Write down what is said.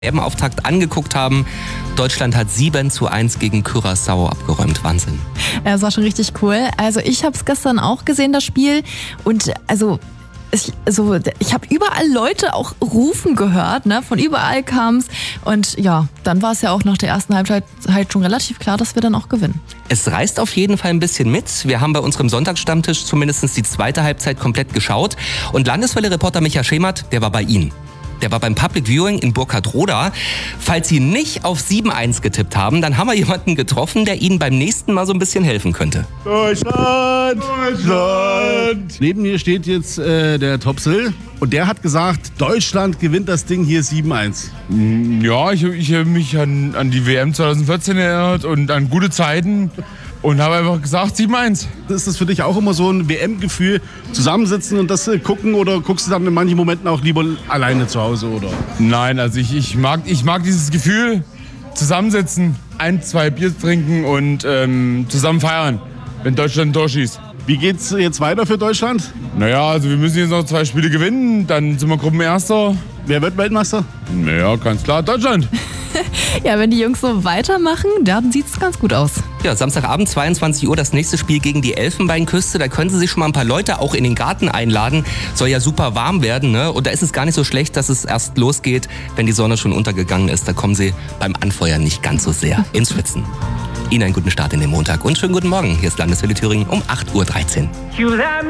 Auftakt angeguckt haben. Deutschland hat 7:1 gegen Curaçao abgeräumt. Wahnsinn. Ja, das war schon richtig cool. Also ich habe es gestern auch gesehen, das Spiel. Und ich habe überall Leute auch rufen gehört, ne? Von überall kam es. Und ja, dann war es ja auch nach der ersten Halbzeit halt schon relativ klar, dass wir dann auch gewinnen. Es reißt auf jeden Fall ein bisschen mit. Wir haben bei unserem Sonntagsstammtisch zumindest die zweite Halbzeit komplett geschaut. Und Landeswelle-Reporter Micha Schemert, der war bei Ihnen. Der war beim Public Viewing in Burkhardroda. Falls Sie nicht auf 7:1 getippt haben, dann haben wir jemanden getroffen, der Ihnen beim nächsten Mal so ein bisschen helfen könnte. Deutschland! Deutschland! Neben mir steht jetzt der Topsil und der hat gesagt, Deutschland gewinnt das Ding hier 7:1. Ja, ich habe mich an die WM 2014 erinnert und an gute Zeiten. Und habe einfach gesagt 7:1. Ist das für dich auch immer so ein WM-Gefühl, zusammensitzen und das gucken oder guckst du dann in manchen Momenten auch lieber alleine zu Hause, oder? Nein, also ich mag dieses Gefühl, zusammensitzen, 1, 2 Bier trinken und zusammen feiern, wenn Deutschland ein Tor schießt. Wie geht's jetzt weiter für Deutschland? Naja, also wir müssen jetzt noch 2 Spiele gewinnen, dann sind wir Gruppenerster. Wer wird Weltmeister? Naja, ganz klar, Deutschland. Ja, wenn die Jungs so weitermachen, dann sieht es ganz gut aus. Ja, Samstagabend 22 Uhr das nächste Spiel gegen die Elfenbeinküste. Da können Sie sich schon mal ein paar Leute auch in den Garten einladen. Soll ja super warm werden, ne? Und da ist es gar nicht so schlecht, dass es erst losgeht, wenn die Sonne schon untergegangen ist. Da kommen Sie beim Anfeuern nicht ganz so sehr ins Schwitzen. Ihnen einen guten Start in den Montag und schönen guten Morgen. Hier ist Landeswelle Thüringen um 8:13 Uhr.